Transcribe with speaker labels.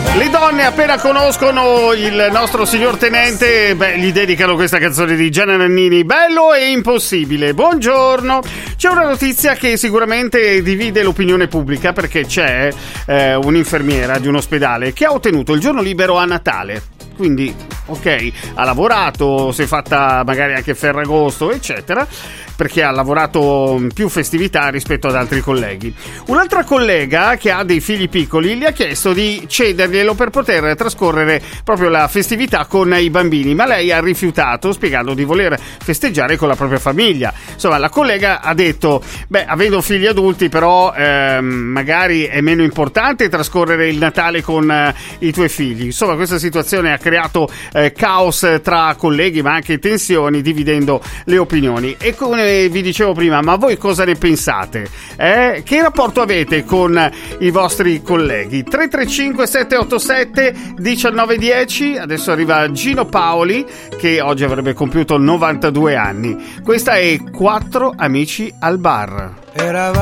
Speaker 1: Le donne appena conoscono il nostro signor tenente, gli dedicano questa canzone di Gianna Nannini, Bello e impossibile. Buongiorno. C'è una notizia che sicuramente divide l'opinione pubblica, perché c'è un'infermiera di un ospedale che ha ottenuto il giorno libero a Natale. Quindi, ok, ha lavorato, si è fatta magari anche Ferragosto, eccetera, perché ha lavorato più festività rispetto ad altri colleghi. Un'altra collega che ha dei figli piccoli gli ha chiesto di cederglielo per poter trascorrere proprio la festività con i bambini, ma lei ha rifiutato, spiegando di voler festeggiare con la propria famiglia. Insomma, la collega ha detto, avendo figli adulti però magari è meno importante trascorrere il Natale con i tuoi figli. Insomma, questa situazione ha creato caos tra colleghi, ma anche tensioni, dividendo le opinioni. E come vi dicevo prima, ma voi cosa ne pensate? Che rapporto avete con i vostri colleghi? 335 787 1910. Adesso arriva Gino Paoli, che oggi avrebbe compiuto 92 anni. Questa è 4 amici al bar.